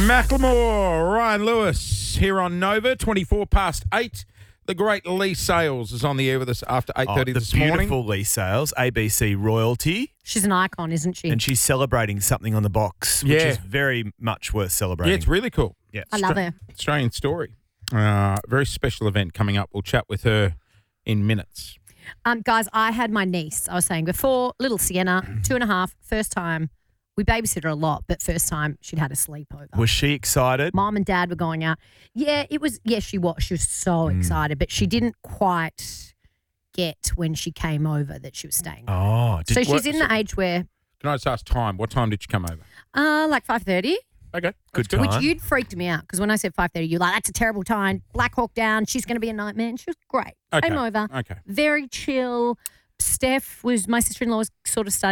Macklemore, Ryan Lewis here on Nova, 24 past 8. The great Lee Sales is on the air with us after 8:30 this morning. The beautiful Lee Sales, ABC royalty. She's an icon, isn't she? And she's celebrating something on the box, which is very much worth celebrating. Yeah, it's really cool. Yeah. I love her. Australian story. Very special event coming up. We'll chat with her in minutes. Guys, I had my niece, I was saying before, little Sienna, 2.5, first time. We babysit her a lot, but first time she'd had a sleepover. Was she excited? Mom and Dad were going out. Yeah, it was. Yeah, she was. She was so excited, but she didn't quite get when she came over that she was staying. Oh, So she's in the age where, Can I just ask time? What time did you come over? like 5:30, Okay. Good that's time. which you'd freaked me out because when I said 5:30, you're like, that's a terrible time. Black Hawk Down. She's going to be a nightmare. And she was great. Okay. Came over. Okay. Very chill. Steph was, my sister-in-law was sort of starting